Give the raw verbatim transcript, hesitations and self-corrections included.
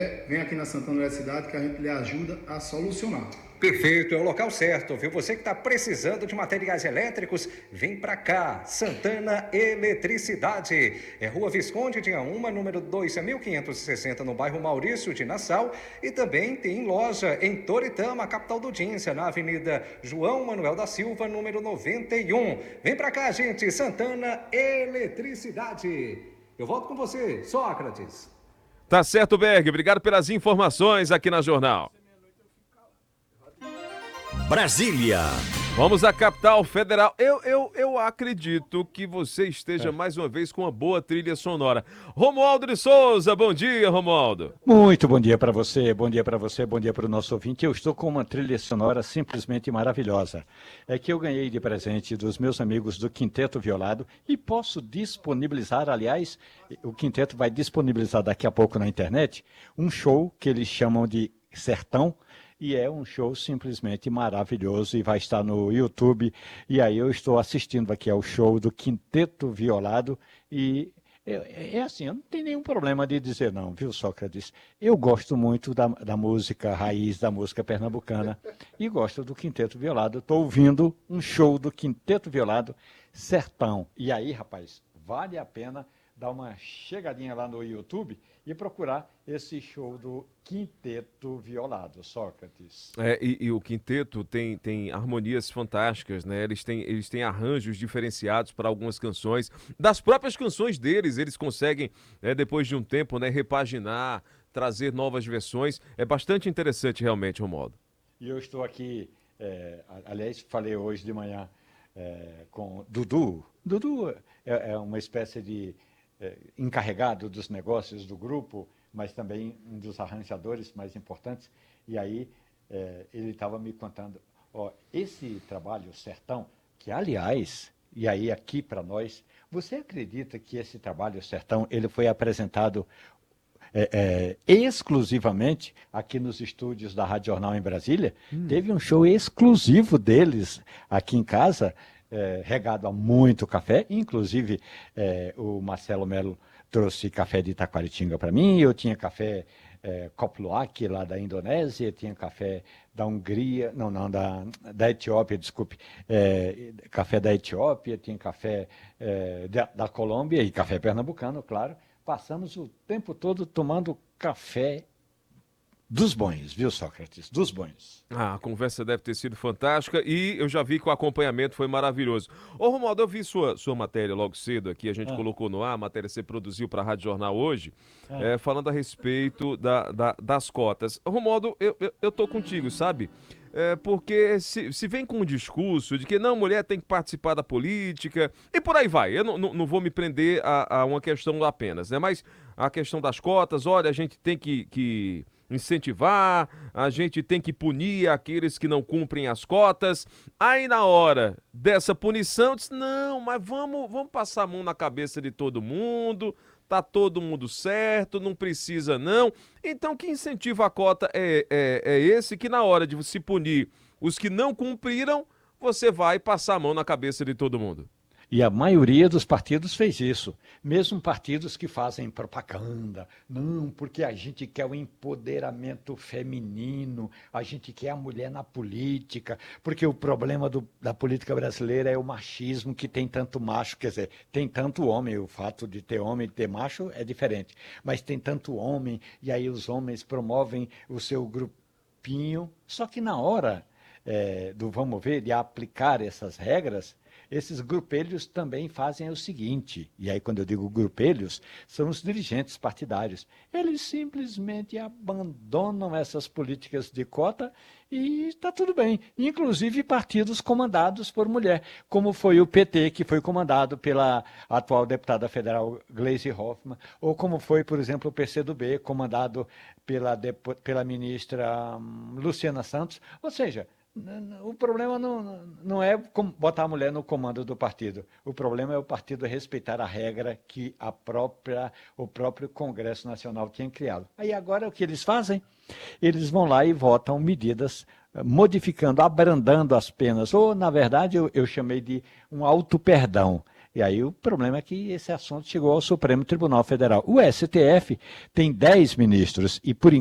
vem aqui na Santana Universidade que a gente lhe ajuda a solucionar. Perfeito, é o local certo, viu? Você que está precisando de materiais elétricos, vem para cá, Santana Eletricidade. É Rua Visconde de Auma, número dois mil quinhentos e sessenta, no bairro Maurício de Nassau. E também tem loja em Toritama, capital do Dínsia, na Avenida João Manuel da Silva, número noventa e um. Vem para cá, gente, Santana Eletricidade. Eu volto com você, Sócrates. Tá certo, Berg. Obrigado pelas informações aqui na Jornal. Brasília. Vamos à capital federal. Eu, eu, eu acredito que você esteja é. mais uma vez com uma boa trilha sonora. Romualdo de Souza, bom dia, Romualdo. Muito bom dia para você, bom dia para você, bom dia para o nosso ouvinte. Eu estou com uma trilha sonora simplesmente maravilhosa. É que eu ganhei de presente dos meus amigos do Quinteto Violado e posso disponibilizar, aliás, o Quinteto vai disponibilizar daqui a pouco na internet, um show que eles chamam de Sertão. E é um show simplesmente maravilhoso e vai estar no YouTube. E aí eu estou assistindo aqui ao show do Quinteto Violado e é, é assim, eu não tenho nenhum problema de dizer não, viu, Sócrates? Eu gosto muito da, da música raiz, da música pernambucana e gosto do Quinteto Violado. Estou ouvindo um show do Quinteto Violado Sertão. E aí, rapaz, vale a pena dar uma chegadinha lá no YouTube e procurar esse show do Quinteto Violado, Sócrates. É, e, e o Quinteto tem, tem harmonias fantásticas, né? Eles têm, eles têm arranjos diferenciados para algumas canções. Das próprias canções deles, eles conseguem, né, depois de um tempo, né, repaginar, trazer novas versões. É bastante interessante, realmente, Romualdo. E eu estou aqui, é, aliás, falei hoje de manhã é, com Dudu. Dudu é, é uma espécie de É, encarregado dos negócios do grupo, mas também um dos arranjadores mais importantes, e aí é, ele estava me contando, ó, esse trabalho Sertão, que aliás, e aí aqui para nós, você acredita que esse trabalho Sertão, ele foi apresentado é, é, exclusivamente aqui nos estúdios da Rádio Jornal em Brasília? Hum. Teve um show exclusivo deles aqui em casa, É, regado a muito café, inclusive é, o Marcelo Melo trouxe café de Taquaritinga para mim, eu tinha café é, Kopluak lá da Indonésia, tinha café da Hungria, não, não, da, da Etiópia, desculpe, é, café da Etiópia, tinha café é, da, da Colômbia e café pernambucano, claro. Passamos o tempo todo tomando café dos bons, viu, Sócrates? Dos bons. Ah, a conversa deve ter sido fantástica e eu já vi que o acompanhamento foi maravilhoso. Ô, Romualdo, eu vi sua, sua matéria logo cedo aqui, a gente ah. colocou no ar, a matéria você produziu para a Rádio Jornal hoje, ah. é, falando a respeito da, da, das cotas. Romualdo, eu, eu, eu tô contigo, sabe? É, porque se, se vem com um discurso de que não, mulher tem que participar da política e por aí vai. Eu não, não, não vou me prender a, a uma questão apenas, né? Mas a questão das cotas, olha, a gente tem que... que incentivar, a gente tem que punir aqueles que não cumprem as cotas. Aí na hora dessa punição, diz, não, mas vamos, vamos passar a mão na cabeça de todo mundo, tá todo mundo certo, não precisa não. Então que incentivo à cota é, é, é esse que na hora de se punir os que não cumpriram, você vai passar a mão na cabeça de todo mundo? E a maioria dos partidos fez isso, mesmo partidos que fazem propaganda. Não, porque a gente quer o empoderamento feminino, a gente quer a mulher na política, porque o problema do, da política brasileira é o machismo, que tem tanto macho, quer dizer, tem tanto homem, o fato de ter homem e ter macho é diferente, mas tem tanto homem, e aí os homens promovem o seu grupinho, só que na hora é, do, vamos ver, de aplicar essas regras, esses grupelhos também fazem o seguinte, e aí quando eu digo grupelhos, são os dirigentes partidários. Eles simplesmente abandonam essas políticas de cota e está tudo bem. Inclusive partidos comandados por mulher, como foi o P T, que foi comandado pela atual deputada federal Gleisi Hoffmann, ou como foi, por exemplo, o P C do B, comandado pela, pela ministra Luciana Santos. Ou seja, o problema não, não é botar a mulher no comando do partido. O problema é o partido respeitar a regra que a própria, o próprio Congresso Nacional tinha criado. Aí agora o que eles fazem? Eles vão lá e votam medidas modificando, abrandando as penas. Ou, na verdade, eu, eu chamei de um auto-perdão. E aí o problema é que esse assunto chegou ao Supremo Tribunal Federal. O S T F tem dez ministros e, por